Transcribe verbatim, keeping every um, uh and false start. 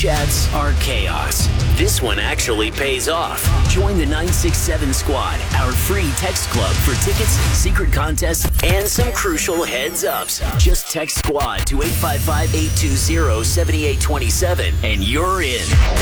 chats are chaos. This one actually pays off. Join the nine six seven Squad, our free text club for tickets, secret contests, and some crucial heads-ups. Just text SQUAD to eight five five, eight two zero, seven eight two seven and you're in.